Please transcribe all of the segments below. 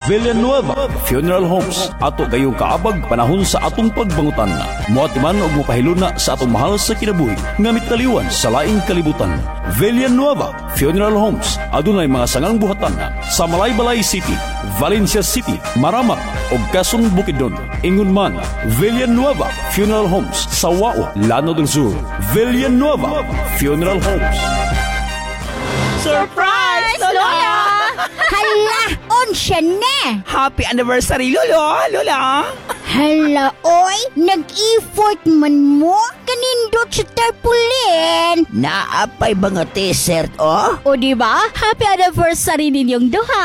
Villanueva Funeral Homes. Ato gayong kaabag panahon sa atong pagbangutan. Moatiman og mopahiluna sa atong mahal sa kinabuhi nga mitaliwan sa laing kalibutan. Villanueva Funeral Homes. Adunay mga sangang buhatan sa Malaybalay City, Valencia City, Maramak ug Quezon Bukidnon. Ingon man, Villanueva Funeral Homes sa Wao, Lanao del Sur. Villanueva Funeral Homes. Surprise, Lola! Hala, onsya na! Happy anniversary, Lola! Hala, oy, nag-effort man mo? Kanindot sa tarpulin! Naapay ba nga t-shirt, oh? O diba? Happy anniversary ninyong duha!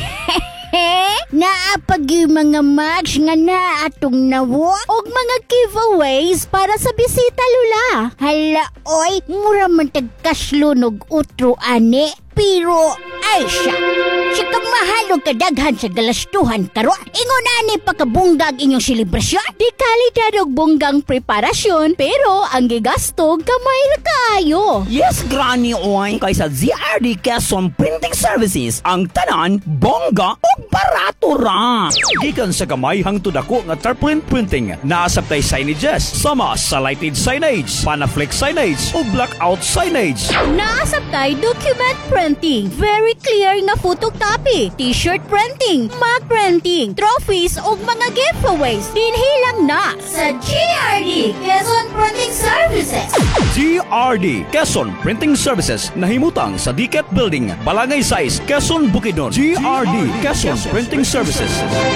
Naapag yung mga match nga na atong nawo Og mga giveaways para sa bisita, Lula. Hala, oy, mura man tagkaslunog utro ane. Pero, ay siya. Siya kang mahalog kadaghan sa galastuhan karon. Ingon ani pagkabunggag inyong selebrasyon. Di kalidad og bunggang preparasyon, pero ang gigasto gamay ra kaayo. Yes, Granny Oy, kaysa ZRD Quezon Printing Services, ang tanan, bongga o barato ra. Gikan sa gamay hangtod ako nga tarpaulin printing, naasabtay signages, sama sa lighted signage, panaflex signage o blackout signage. Naasabtay document printing, very clear nga photocopy, t-shirt printing, mug printing, trophies ug mga giveaways. Dinhilang na sa GRD Quezon Printing Services. GRD Quezon Printing Services nahimutang sa Diket Building, Balangay 6, Quezon Bukidnon. GRD Quezon Printing Services.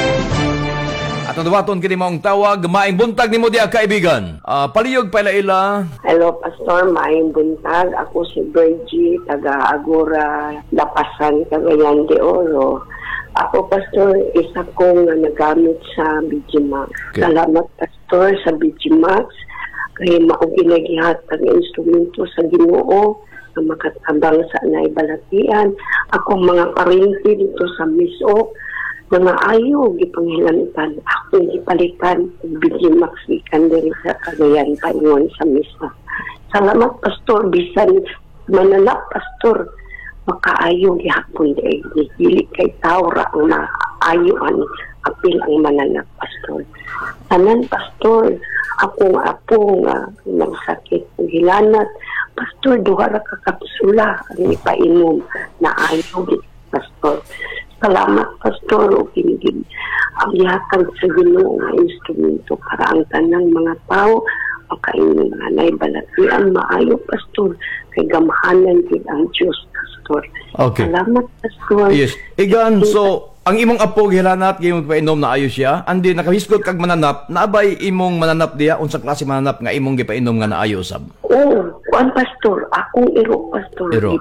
At ang dumaton kini mong tawag, maing buntag ni mo diya kaibigan. Paliyog pa ila. Hello, Pastor. Maayong buntag. Ako si Virgie, taga Agora, Lapasan, Cagayan de Oro. Ako, Pastor, isa kong nagamit sa BGMax. Okay. Salamat, Pastor, sa BGMax. Kaya mauginagihatag ng instrumento sa Ginoo na makatabang sa naibalatian. Ako mga karinti dito sa Miso, mga ayaw, gipanghilantan. Ako gipalitan, BGMax, ikan din sa Cagayan, Paingon sa Miso. Salamat, Pastor. Bisan manalap, Pastor. Makaayo gihapon di dili kay tawra ang maayoan apil ang mananap, Pastor. Tanan, Pastor, akong apo nga nagsakit ng hilanat, Pastor, duha ra ka kapsula ang ipainom na ayaw gid, Pastor. Salamat, Pastor, o kinigin ang gihatag sa Ginoo nga instrumento para ang tanang mga tao makainom nga naibalatian maayo, Pastor, kay gamahanan gid ang Dios, Pastor. Okay. Salamat, Pastor. Yes. Igan, so ang imong apo gilanat gayong painom na ayo siya. Andi nakahisgot kag mananap, naabay imong mananap diya unsang klase mananap nga imong gipainom nga naayo sab. Oo, kuan, Pastor, akong iro, Pastor, Iro.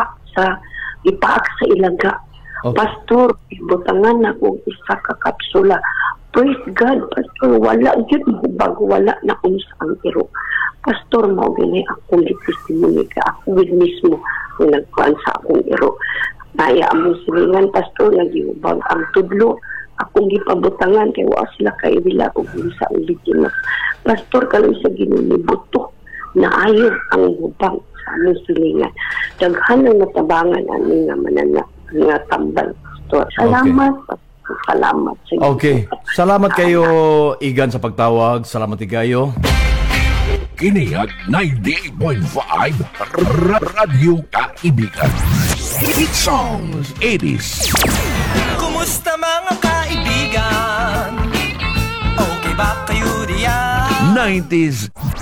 ipaak sa ilaga. Okay. Pastor, ibutangan ako isa ka kapsula. Praise God, Pastor, wala yun hubag, wala na unsang iro. Pastor, mo gani akong testimony ka, ako with mismo kung nagkuhan sa akong iro. Naya among silingan, Pastor, nagihubag ang tudlo. Akong gipabutangan, kaya wala sila kaibila o sa ulitin. Pastor, kaloy sa ginunibuto, na ayaw ang hubang sa among silingan. Daghan ang natabangan aming nga mananap, nga tambal, Pastor. Salamat, Pastor. Salamat sa inyo. Okay. Salamat kayo Igan sa pagtawag. Salamat kayo. Kiniag 98.5 Radio Kaibigan. Hit songs 80s. Kumusta mga kaibigan? Okay ba kayo diyan? 90s